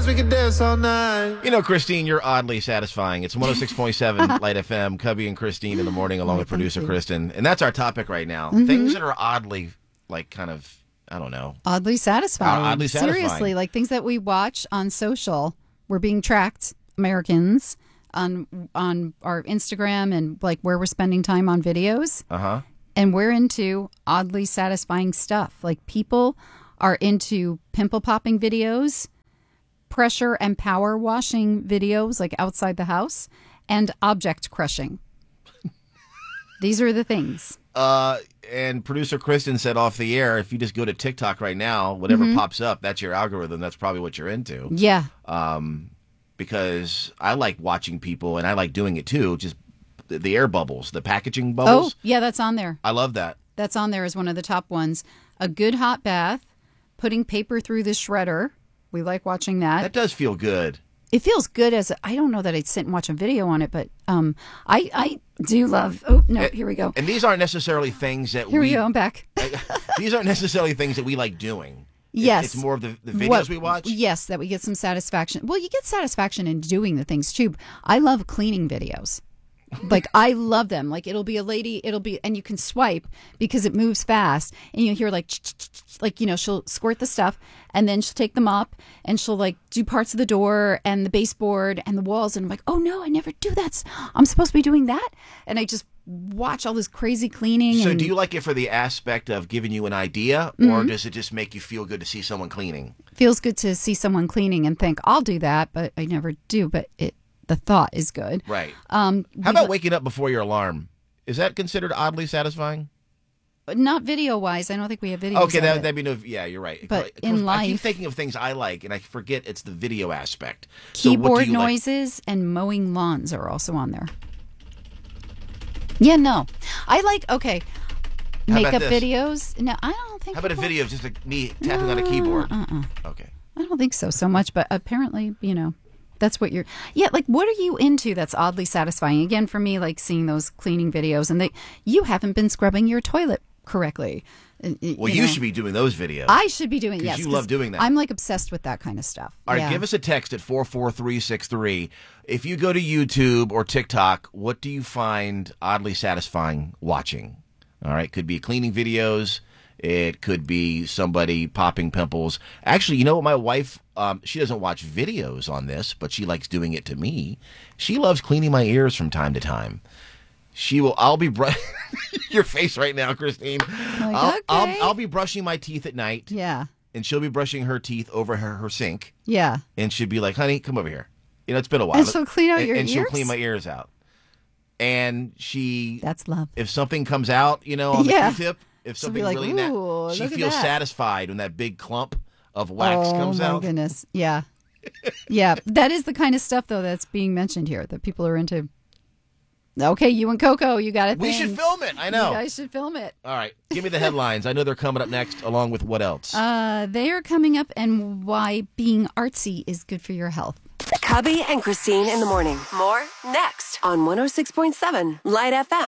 we could dance all night. You know, Christine, you're oddly satisfying. It's 106.7 Light FM, Cubby and Christine in the morning, along with producer Kristen. And that's our topic right now. Things that are oddly, like, kind of, I don't know. Oddly satisfying. Oddly satisfying. Seriously, like things that we watch on social. We're being tracked, Americans, on our Instagram and like where we're spending time on videos. Uh-huh. And we're into oddly satisfying stuff. Like people are into pimple popping videos, pressure and power washing videos like outside the house, and object crushing. These are the things. And producer Kristen said off the air, if you just go to TikTok right now, whatever pops up, that's your algorithm. That's probably what you're into. Yeah. Because I like watching people, and I like doing it too, just the air bubbles, the packaging bubbles. Oh, yeah, that's on there. I love that. That's on there as one of the top ones. A good hot bath, putting paper through the shredder. We like watching that. That does feel good. It feels good I don't know that I'd sit and watch a video on it, but I do love. Oh no, here we go. And these aren't necessarily things that Here we go. I'm back. These aren't necessarily things that we like doing. Yes, it's more of the videos we watch. Yes, that we get some satisfaction. Well, you get satisfaction in doing the things too. I love cleaning videos. Like I love them. Like it'll be a lady, and you can swipe because it moves fast, and you hear like she'll squirt the stuff, and then she'll take them up, and she'll like do parts of the door and the baseboard and the walls, and I'm like, oh no, I never do that. I'm supposed to be doing that, and I just watch all this crazy cleaning. So do you like it for the aspect of giving you an idea, or does it just make you feel good to see someone cleaning? Feels good to see someone cleaning and think I'll do that, but I never do. But the thought is good. Right. How about waking up before your alarm? Is that considered oddly satisfying? Not video-wise. I don't think we have videos. Okay, that'd be no. Yeah, you're right. But in life, I keep thinking of things I like, and I forget it's the video aspect. Keyboard noises and mowing lawns are also on there. Yeah, no, I like makeup videos. No, I don't think. How about a video of just like me tapping on a keyboard? Okay. I don't think so much, but apparently, that's what you're. Yeah, like what are you into that's oddly satisfying? Again, for me, like seeing those cleaning videos, and you haven't been scrubbing your toilet correctly. Well, you should be doing those videos. I should be doing, yes. Because you love doing that. I'm like obsessed with that kind of stuff. All right, give us a text at 44363. If you go to YouTube or TikTok, what do you find oddly satisfying watching? All right, could be cleaning videos. It could be somebody popping pimples. Actually, you know what? My wife, she doesn't watch videos on this, but she likes doing it to me. She loves cleaning my ears from time to time. I'll be your face right now, Christine. Like, I'll be brushing my teeth at night. Yeah. And she'll be brushing her teeth over her sink. Yeah. And she'll be like, honey, come over here. It's been a while. And she'll clean out your ears? And she'll clean my ears out. And that's love. If something comes out, on the Q-tip, if something like, really she feels satisfied when that big clump of wax comes out. Oh, my goodness. Yeah. Yeah. That is the kind of stuff, though, that's being mentioned here that people are into. Okay, you and Coco, you got it. We should film it. I know. You guys should film it. All right. Give me the headlines. I know they're coming up next, along with what else? They are coming up, and why being artsy is good for your health. Cubby and Christine in the morning. More next on 106.7 Light FM.